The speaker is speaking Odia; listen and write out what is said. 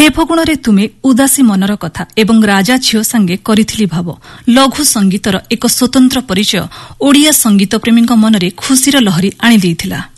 हे ଫଗୁଣରେ ତୁମେ ଉଦାସୀ ମନର କଥା ଏବଂ ରାଜା ଝିଅ ସାଙ୍ଗେ କରିଥିଲି ଭାବ ଲଘୁ ସଙ୍ଗୀତର ଏକ ସ୍ୱତନ୍ତ୍ର ପରିଚୟ ଓଡ଼ିଆ ସଙ୍ଗୀତ ପ୍ରେମୀଙ୍କ ମନରେ ଖୁସିର ଲହରୀ ଆଣିଦେଇଥିଲା।